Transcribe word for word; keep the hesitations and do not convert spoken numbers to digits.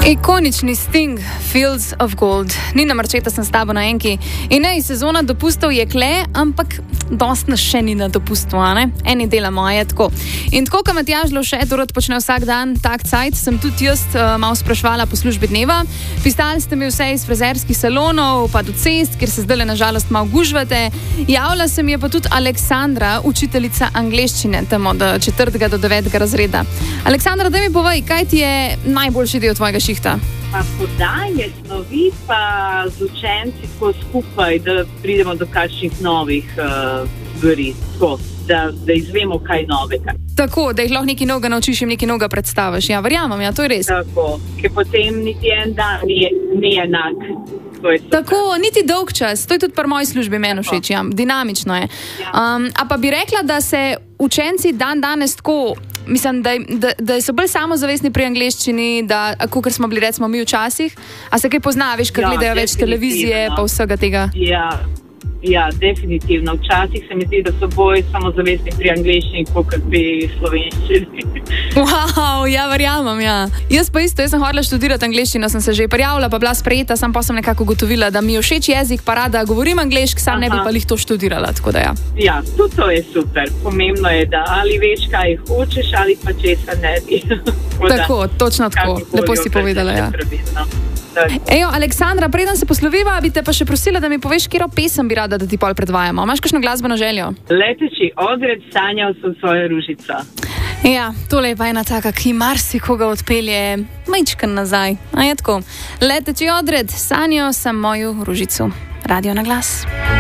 Ikonični Sting, Fields of Gold. Nina Marčeta sem s tabo na enki. In ne, sezona dopustov je kle, ampak dost nas še ni na dopustu, a ne? Eni delamo, a je tako. In tako, ko Matjaž Lovše to rad počne vsak dan, tak cajt, sem tudi jaz uh, malo sprašvala po službi dneva. Pisali ste mi vse iz frizerskih salonov, pa do cest, kjer se zdaj na žalost malo gužvate. Javila se mi je pa tudi Aleksandra, učiteljica angleščine, tam od četrtega do devetega razreda. Aleksandra, daj mi povej, kaj ti je najboljši del tvojega šihta? Pa podajanje snovi pa z učenci tako skupaj, da pridemo do kakšnih novih stvari, uh, da, da izvemo kaj novega. Tako, da jih lahko nekaj novega naučiš in nekaj novega predstaviš. Ja, verjamem, ja, to je res. Tako, ker potem niti en dan ni, ni enak. Tako, niti dolg čas. To je tudi pri moji službi meni všeč, ja, dinamično je. Um, a pa bi rekla, da se učenci dan danes tako, mislim, da, da, da so bolj samozavestni pri angleščini, da, kakor smo bili recimo mi včasih, a se kaj pozna, veš, ker ja, gledajo več televizije, pa vsega tega? Ja, ja, definitivno. Včasih se mi zdi, da so bolj samozavestni pri angleščini, kot pri slovenščini. Wow, ja, verjamem, ja. Jaz pa isto, jaz sem hodila študirati angleščino, sem se že prijavila, pa bila sprejeta, sem pa sem nekako ugotovila, da mi je všeč jezik, pa rada govorim anglešk, sam Aha. ne bi pa lih to študirala, tako da ja. Ja, tudi to je super. Pomembno je, da ali veš, kaj hočeš, ali pa česa ne bi. Tako, točno tako. Lepo si povedala, ja. Ejo, Aleksandra, preden se posloviva, bi te pa še prosila, da mi poveš, katero pesem bi rada, da ti pol predvajamo. Imaš kakšno glasbeno željo? Leteči odred, sanjal sem svojo ružico. Ja, tole je pa ena taka, ki marsikoga odpelje majčkan nazaj. A je tako. Leteči odred, sanjal sem mojo ružico. Radio na glas.